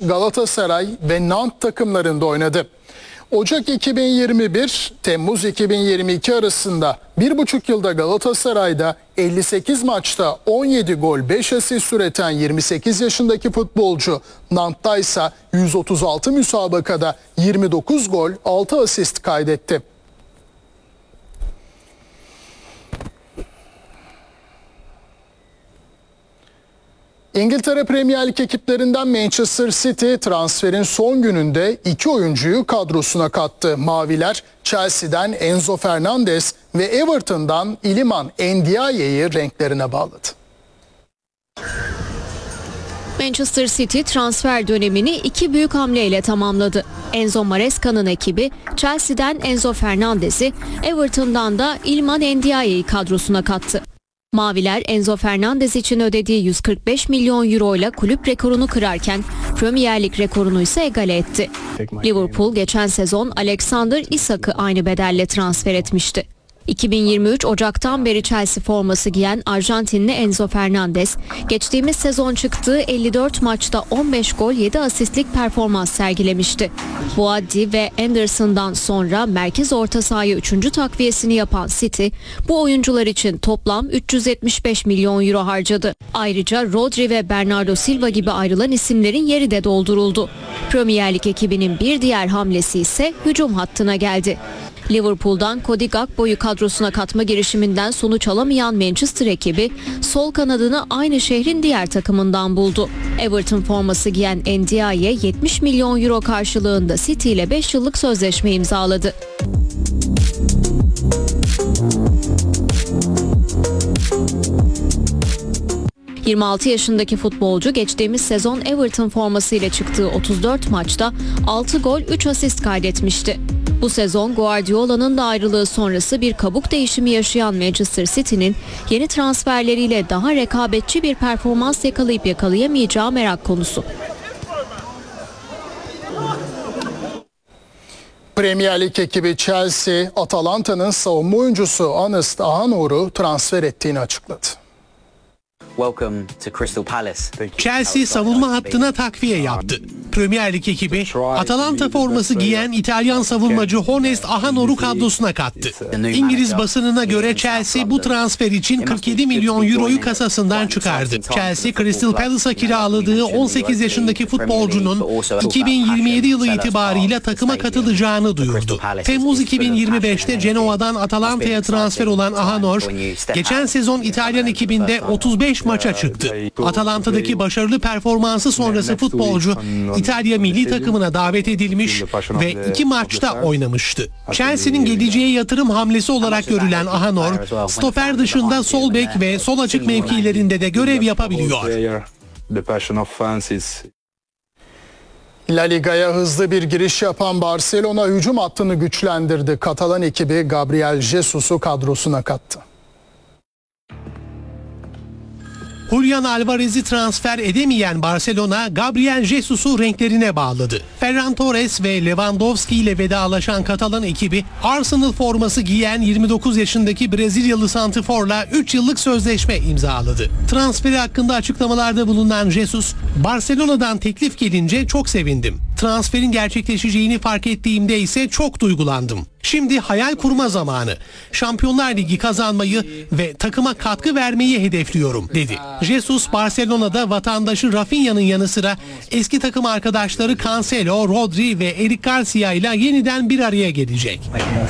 Galatasaray ve Nantes takımlarında oynadı. Ocak 2021, Temmuz 2022 arasında 1,5 yılda Galatasaray'da 58 maçta 17 gol 5 asist üreten 28 yaşındaki futbolcu, Nantes'ta ise 136 müsabakada 29 gol 6 asist kaydetti. İngiltere Premier Lig ekiplerinden Manchester City transferin son gününde 2 oyuncuyu kadrosuna kattı. Maviler Chelsea'den Enzo Fernandez ve Everton'dan Iliman Ndiaye'yi renklerine bağladı. Manchester City transfer dönemini 2 büyük hamleyle tamamladı. Enzo Maresca'nın ekibi Chelsea'den Enzo Fernandez'i, Everton'dan da Iliman Ndiaye'yi kadrosuna kattı. Maviler Enzo Fernandez için ödediği 145 milyon euro ile kulüp rekorunu kırarken Premier Lig rekorunu ise egale etti. Liverpool geçen sezon Alexander Isak'ı aynı bedelle transfer etmişti. 2023 Ocak'tan beri Chelsea forması giyen Arjantinli Enzo Fernandez, geçtiğimiz sezon çıktığı 54 maçta 15 gol 7 asistlik performans sergilemişti. Boaddi ve Anderson'dan sonra merkez orta sahaya 3. takviyesini yapan City, bu oyuncular için toplam 375 milyon euro harcadı. Ayrıca Rodri ve Bernardo Silva gibi ayrılan isimlerin yeri de dolduruldu. Premier Lig ekibinin bir diğer hamlesi ise hücum hattına geldi. Liverpool'dan Cody Gakpo'yu kadrosuna katma girişiminden sonuç alamayan Manchester ekibi sol kanadını aynı şehrin diğer takımından buldu. Everton forması giyen Ndiaye 70 milyon euro karşılığında City ile 5 yıllık sözleşme imzaladı. ...26 yaşındaki futbolcu geçtiğimiz sezon Everton formasıyla çıktığı 34 maçta 6 gol 3 asist kaydetmişti. Bu sezon Guardiola'nın da ayrılığı sonrası bir kabuk değişimi yaşayan Manchester City'nin yeni transferleriyle daha rekabetçi bir performans yakalayıp yakalayamayacağı merak konusu. Premier Lig ekibi Chelsea, Atalanta'nın savunma oyuncusu Ernest Ahanor'u transfer ettiğini açıkladı. Chelsea savunma hattına takviye yaptı. Premier Lig ekibi Atalanta forması giyen İtalyan savunmacı Ernest Ahanor'u kadrosuna kattı. İngiliz basınına göre Chelsea bu transfer için 47 milyon euroyu kasasından çıkardı. Chelsea, Crystal Palace'a kiraladığı 18 yaşındaki futbolcunun 2027 yılı itibariyle takıma katılacağını duyurdu. Temmuz 2025'te Genoa'dan Atalanta'ya transfer olan Ahanor, geçen sezon İtalyan ekibinde 35 maça çıktı. Atalanta'daki başarılı performansı sonrası futbolcu İtalya milli takımına davet edilmiş ve 2 maçta oynamıştı. Chelsea'nin geleceğe yatırım hamlesi olarak görülen Ahanor, stoper dışında sol bek ve sol açık mevkilerinde de görev yapabiliyor. La Liga'ya hızlı bir giriş yapan Barcelona hücum hattını güçlendirdi. Katalan ekibi Gabriel Jesus'u kadrosuna kattı. Julian Alvarez'i transfer edemeyen Barcelona, Gabriel Jesus'u renklerine bağladı. Ferran Torres ve Lewandowski ile vedalaşan Katalan ekibi, Arsenal forması giyen 29 yaşındaki Brezilyalı santrforla 3 yıllık sözleşme imzaladı. Transferi hakkında açıklamalarda bulunan Jesus, Barcelona'dan teklif gelince çok sevindim. Transferin gerçekleşeceğini fark ettiğimde ise çok duygulandım. Şimdi hayal kurma zamanı. Şampiyonlar Ligi kazanmayı ve takıma katkı vermeyi hedefliyorum, dedi. Jesus, Barcelona'da vatandaşı Rafinha'nın yanı sıra eski takım arkadaşları Cancelo, Rodri ve Eric Garcia ile yeniden bir araya gelecek.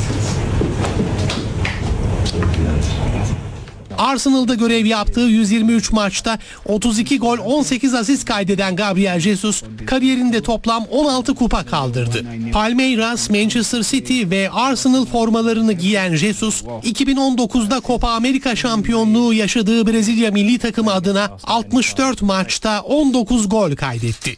Arsenal'da görev yaptığı 123 maçta 32 gol 18 asist kaydeden Gabriel Jesus kariyerinde toplam 16 kupa kaldırdı. Palmeiras, Manchester City ve Arsenal formalarını giyen Jesus 2019'da Copa America şampiyonluğu yaşadığı Brezilya milli takımı adına 64 maçta 19 gol kaydetti.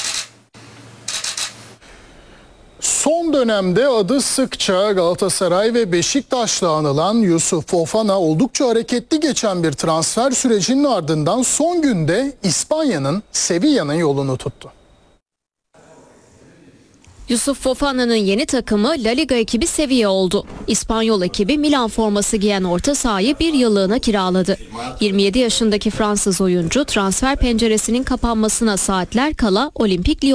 Son dönemde adı sıkça Galatasaray ve Beşiktaş'la anılan Yusuf Fofana oldukça hareketli geçen bir transfer sürecinin ardından son günde İspanya'nın Sevilla'nın yolunu tuttu. Yusuf Fofana'nın yeni takımı La Liga ekibi Sevilla oldu. İspanyol ekibi Milan forması giyen orta sahayı bir yıllığına kiraladı. 27 yaşındaki Fransız oyuncu transfer penceresinin kapanmasına saatler kala Olimpik Lyon